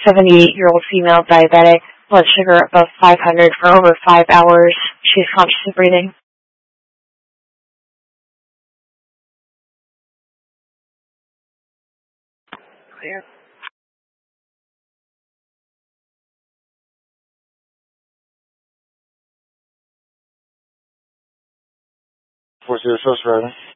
78-year-old female diabetic, blood sugar above 500 for over 5 hours. She's consciously breathing. Clear. What's your source, brother?